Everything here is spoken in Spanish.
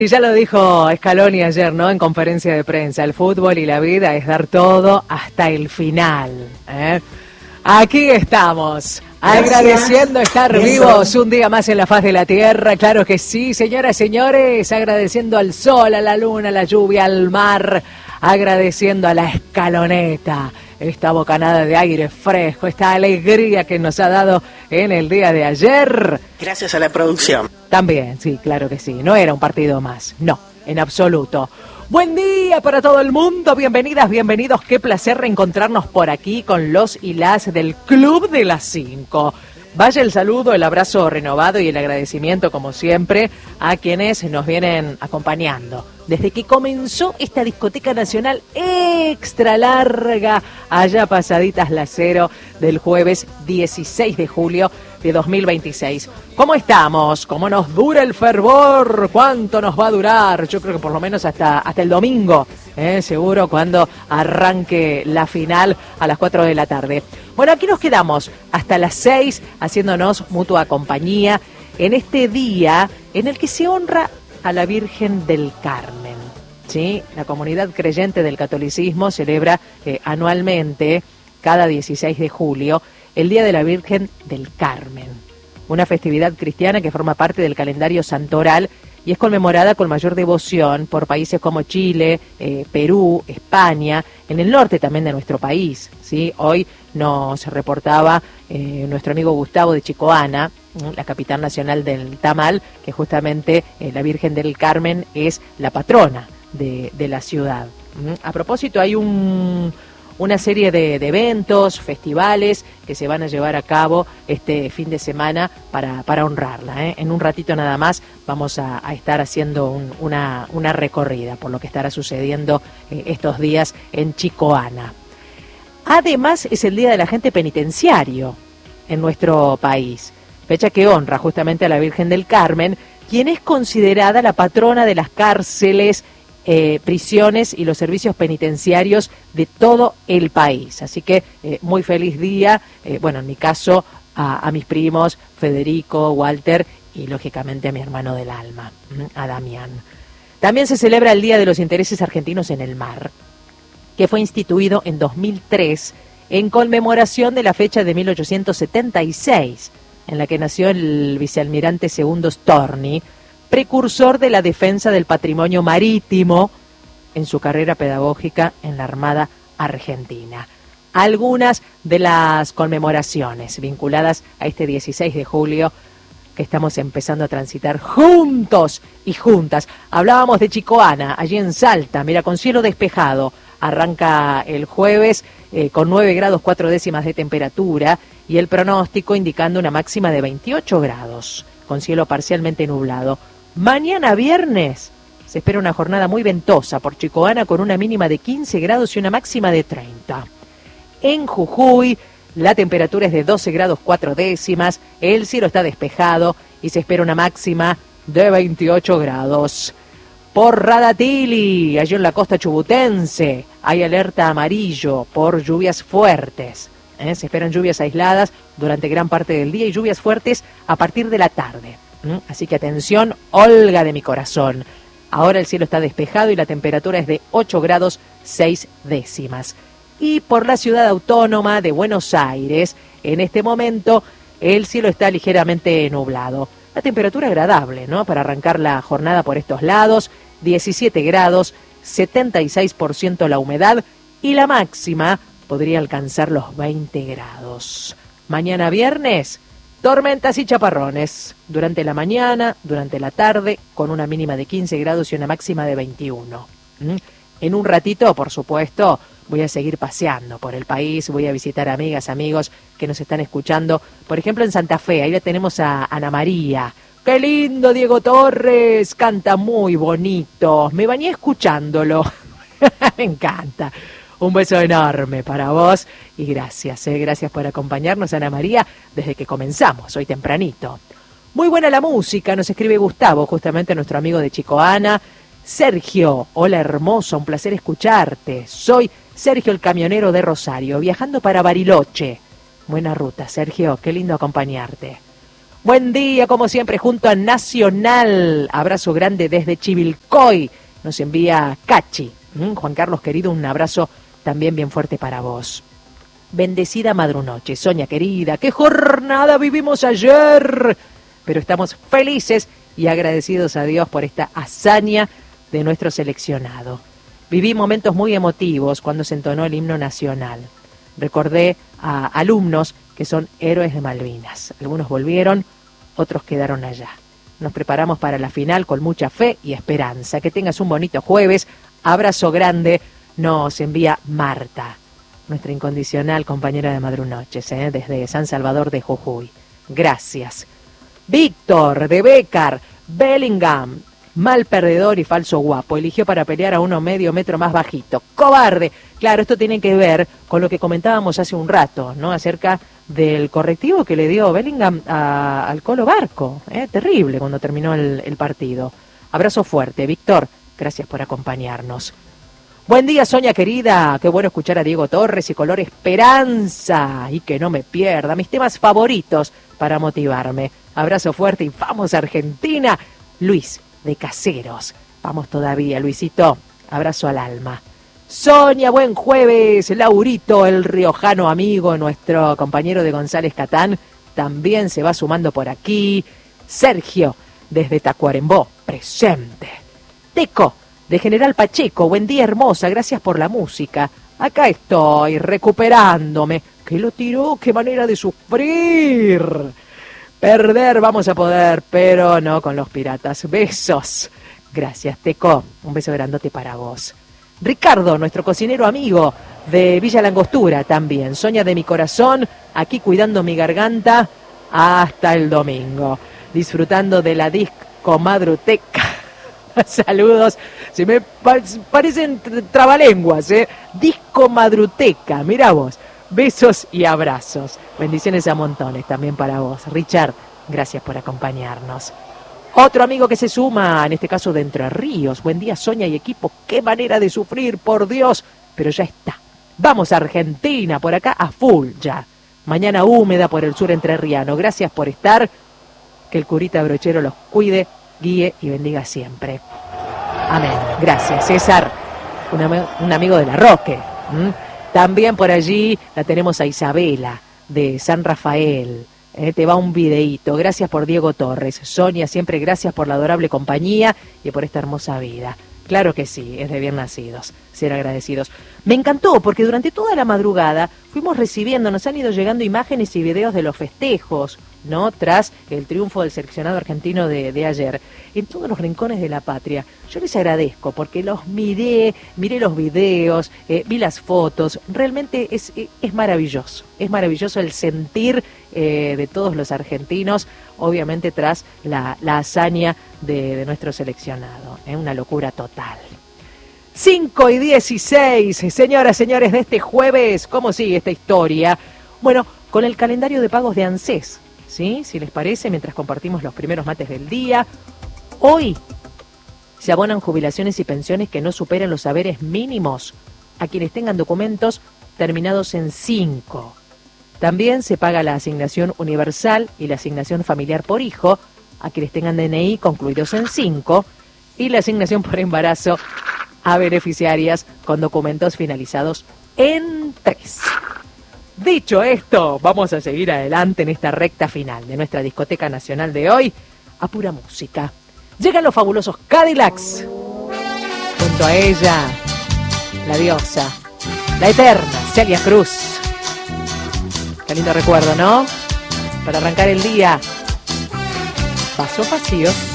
Y ya lo dijo Scaloni ayer, ¿no? En conferencia de prensa, el fútbol y la vida es dar todo hasta el final, ¿eh? Aquí estamos, agradeciendo estar vivos un día más en la faz de la tierra, claro que sí, señoras y señores, agradeciendo al sol, a la luna, a la lluvia, al mar, agradeciendo a la escaloneta, esta bocanada de aire fresco, esta alegría que nos ha dado en el día de ayer. Gracias a la producción. También, sí, claro que sí, no era un partido más, no, en absoluto. Buen día para todo el mundo, bienvenidas, bienvenidos, qué placer reencontrarnos por aquí con los y las del Club de las 5. Vaya el saludo, el abrazo renovado y el agradecimiento, como siempre, a quienes nos vienen acompañando. Desde que comenzó esta discoteca nacional extra larga, allá pasaditas las 0 del jueves 16 de julio de 2026. ¿Cómo estamos? ¿Cómo nos dura el fervor? ¿Cuánto nos va a durar? Yo creo que por lo menos hasta el domingo, seguro, cuando arranque la final a las 4 de la tarde. Bueno, aquí nos quedamos hasta las 6 haciéndonos mutua compañía en este día en el que se honra a la Virgen del Carmen, ¿sí? La comunidad creyente del catolicismo celebra anualmente, cada 16 de julio, el Día de la Virgen del Carmen, una festividad cristiana que forma parte del calendario santoral y es conmemorada con mayor devoción por países como Chile, Perú, España, en el norte también de nuestro país, ¿sí? Hoy nos reportaba nuestro amigo Gustavo de Chicoana, la capital nacional del tamal, que justamente la Virgen del Carmen es la patrona de la ciudad. A propósito, hay una serie de eventos, festivales que se van a llevar a cabo este fin de semana para honrarla, ¿eh? En un ratito nada más vamos a estar haciendo una recorrida por lo que estará sucediendo estos días en Chicoana. Además, es el Día del Agente Penitenciario en nuestro país, fecha que honra justamente a la Virgen del Carmen, quien es considerada la patrona de las cárceles, prisiones y los servicios penitenciarios de todo el país. Así que muy feliz día, bueno, en mi caso a mis primos Federico, Walter y lógicamente a mi hermano del alma, a Damián. También se celebra el Día de los Intereses Argentinos en el Mar, que fue instituido en 2003 en conmemoración de la fecha de 1876, en la que nació el vicealmirante Segundo Storni, precursor de la defensa del patrimonio marítimo en su carrera pedagógica en la Armada Argentina. Algunas de las conmemoraciones vinculadas a este 16 de julio que estamos empezando a transitar juntos y juntas. Hablábamos de Chicoana, allí en Salta, mira, con cielo despejado. Arranca el jueves con 9 grados 4 décimas de temperatura y el pronóstico indicando una máxima de 28 grados, con cielo parcialmente nublado. Mañana viernes se espera una jornada muy ventosa por Chicoana con una mínima de 15 grados y una máxima de 30. En Jujuy la temperatura es de 12 grados 4 décimas, el cielo está despejado y se espera una máxima de 28 grados. Por Radatili, allí en la costa chubutense, hay alerta amarillo por lluvias fuertes. Se esperan lluvias aisladas durante gran parte del día y lluvias fuertes a partir de la tarde. Así que atención, Olga de mi corazón. Ahora el cielo está despejado y la temperatura es de 8 grados 6 décimas. Y por la ciudad autónoma de Buenos Aires, en este momento el cielo está ligeramente nublado. La temperatura agradable, ¿no? Para arrancar la jornada por estos lados, 17 grados, 76% la humedad y la máxima podría alcanzar los 20 grados. Mañana viernes, tormentas y chaparrones durante la mañana, durante la tarde, con una mínima de 15 grados y una máxima de 21. En un ratito, por supuesto, voy a seguir paseando por el país, voy a visitar amigas, amigos que nos están escuchando. Por ejemplo, en Santa Fe, ahí la tenemos a Ana María. ¡Qué lindo, Diego Torres! Canta muy bonito. Me bañé escuchándolo. Me encanta. Un beso enorme para vos y gracias, gracias por acompañarnos, Ana María, desde que comenzamos, hoy tempranito. Muy buena la música, nos escribe Gustavo, justamente nuestro amigo de Chicoana. Sergio, hola hermoso, un placer escucharte. Soy Sergio el camionero de Rosario, viajando para Bariloche. Buena ruta, Sergio, qué lindo acompañarte. Buen día, como siempre, junto a Nacional. Abrazo grande desde Chivilcoy. Nos envía Cachi. Juan Carlos, querido, un abrazo también bien fuerte para vos. Bendecida madrunoche. Sonia, querida, qué jornada vivimos ayer. Pero estamos felices y agradecidos a Dios por esta hazaña de nuestro seleccionado. Viví momentos muy emotivos cuando se entonó el himno nacional. Recordé a alumnos que son héroes de Malvinas. Algunos volvieron, otros quedaron allá. Nos preparamos para la final con mucha fe y esperanza. Que tengas un bonito jueves. Abrazo grande. Nos envía Marta, nuestra incondicional compañera de Madrunoches, desde San Salvador de Jujuy. Gracias. Víctor, de Bécar, Bellingham. Mal perdedor y falso guapo. Eligió para pelear a uno medio metro más bajito. ¡Cobarde! Claro, esto tiene que ver con lo que comentábamos hace un rato, ¿no? Acerca del correctivo que le dio Bellingham al Colo Barco. Terrible cuando terminó el partido. Abrazo fuerte, Víctor. Gracias por acompañarnos. Buen día, Sonia querida. Qué bueno escuchar a Diego Torres y Color Esperanza. Y que no me pierda mis temas favoritos para motivarme. Abrazo fuerte y vamos, Argentina. Luis, de Caseros. Vamos todavía, Luisito. Abrazo al alma. Sonia, buen jueves. Laurito, el riojano amigo, nuestro compañero de González Catán, también se va sumando por aquí. Sergio, desde Tacuarembó, presente. Teco, de General Pacheco, buen día, hermosa, gracias por la música. Acá estoy, recuperándome. ¿Qué lo tiró? ¡Qué manera de sufrir! Perder vamos a poder, pero no con los piratas. Besos. Gracias, Teco. Un beso grandote para vos. Ricardo, nuestro cocinero amigo de Villa Langostura también. Sonia de mi corazón, aquí cuidando mi garganta hasta el domingo. Disfrutando de la disco madruteca. Saludos. Se me parecen trabalenguas, Disco madruteca. Mirá vos. Besos y abrazos. Bendiciones a montones también para vos. Richard, gracias por acompañarnos. Otro amigo que se suma, en este caso de Entre Ríos. Buen día, Sonia y equipo. Qué manera de sufrir, por Dios. Pero ya está. Vamos a Argentina, por acá a full ya. Mañana húmeda por el sur entrerriano. Gracias por estar. Que el curita Brochero los cuide, guíe y bendiga siempre. Amén. Gracias, César. Un amigo de la Roque. También por allí la tenemos a Isabela, de San Rafael. Te va un videíto. Gracias por Diego Torres. Sonia, siempre gracias por la adorable compañía y por esta hermosa vida. Claro que sí, es de bien nacidos, ser agradecidos. Me encantó porque durante toda la madrugada fuimos recibiendo, nos han ido llegando imágenes y videos de los festejos, ¿no? Tras el triunfo del seleccionado argentino de ayer, en todos los rincones de la patria. Yo les agradezco porque los miré los videos, vi las fotos. Realmente es maravilloso. Es maravilloso el sentir de todos los argentinos, obviamente tras la hazaña de nuestro seleccionado. Es una locura total. 5:16, señoras, señores, de este jueves. ¿Cómo sigue esta historia? Bueno, con el calendario de pagos de ANSES, ¿sí? Si les parece, mientras compartimos los primeros mates del día. Hoy se abonan jubilaciones y pensiones que no superen los haberes mínimos a quienes tengan documentos terminados en 5. También se paga la asignación universal y la asignación familiar por hijo a quienes tengan DNI concluidos en 5 y la asignación por embarazo a beneficiarias con documentos finalizados en 3. Dicho esto, vamos a seguir adelante en esta recta final de nuestra discoteca nacional de hoy a pura música. Llegan los fabulosos Cadillacs. Junto a ella, la diosa, la eterna Celia Cruz. Qué lindo recuerdo, ¿no? Para arrancar el día. Vasos vacíos.